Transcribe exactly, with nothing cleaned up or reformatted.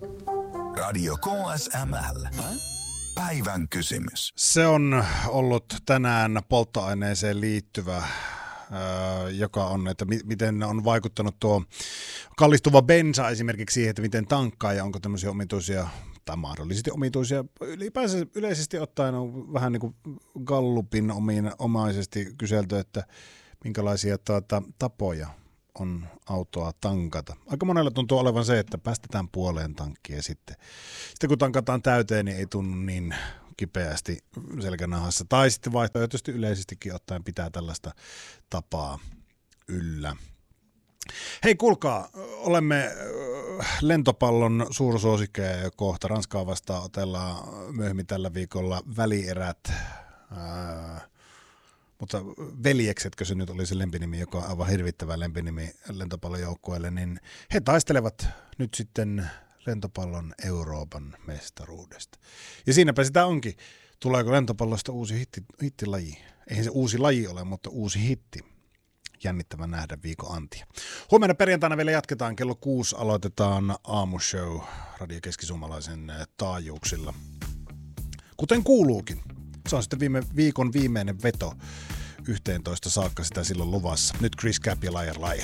Radio K S M L. Päivän kysymys. Se on ollut tänään polttoaineeseen liittyvä, joka on, että miten on vaikuttanut tuo kallistuva bensa esimerkiksi siihen, että miten tankkaa ja onko tämmöisiä omituisia tai mahdollisesti omituisia. Ylipäänsä yleisesti ottaen on vähän niin kuin Gallupin omaisesti kyselty, että minkälaisia tuota, tapoja on autoa tankata. Aika monella tuntuu olevan se, että päästetään puoleen tankkiin ja sitten, sitten kun tankataan täyteen, niin ei tunnu niin kipeästi selkänahassa. Tai sitten vaihtoehtoisesti yleisestikin ottaen pitää tällaista tapaa yllä. Hei, kuulkaa, olemme lentopallon suursuosikkeja kohta. Ranskaa vastaan otellaan myöhemmin tällä viikolla välierät. Ää, mutta veljeksetkö se nyt oli se lempinimi, joka on aivan hirvittävä lempinimi lentopallon joukkueelle, niin he taistelevat nyt sitten lentopallon Euroopan mestaruudesta. Ja siinäpä sitä onkin. Tuleeko lentopallosta uusi hitti, hittilaji? Eihän se uusi laji ole, mutta uusi hitti. Jännittävä nähdä viikon antia. Huomenna perjantaina vielä jatketaan. Kello kuusi aloitetaan aamushow Radio Keski-Suomalaisen taajuuksilla. Kuten kuuluukin. Se on sitten viime viikon viimeinen veto. yhteentoista saakka sitä silloin luvassa. Nyt Chris Cap ja Liar Liar.